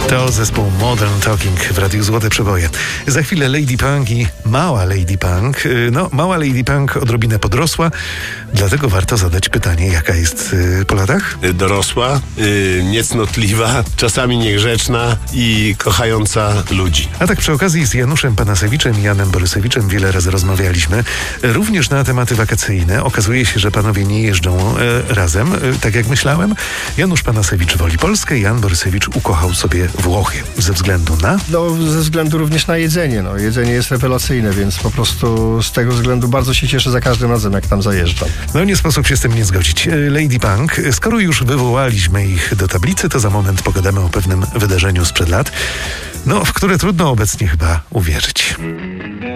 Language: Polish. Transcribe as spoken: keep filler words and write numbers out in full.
To zespół Modern Talking w Radiu Złote Przeboje. Za chwilę Lady Punk i mała Lady Punk. No, mała Lady Punk odrobinę podrosła, dlatego warto zadać pytanie, jaka jest yy, po latach? Dorosła, yy, niecnotliwa, czasami niegrzeczna i kochająca ludzi. A tak przy okazji z Januszem Panasewiczem i Janem Borysewiczem wiele razy rozmawialiśmy. Również na tematy wakacyjne. Okazuje się, że panowie nie jeżdżą e, razem, e, tak jak myślałem. Janusz Panasewicz woli Polskę, Jan Borysewicz ukochał sobie Włochy. Ze względu na? No, ze względu również na jedzenie. No, jedzenie jest rewelacyjne, więc po prostu z tego względu bardzo się cieszę za każdym razem, jak tam zajeżdżam. No nie sposób się z tym nie zgodzić. Lady Punk, skoro już wywołaliśmy ich do tablicy, to za moment pogadamy o pewnym wydarzeniu sprzed lat, no w które trudno obecnie chyba uwierzyć.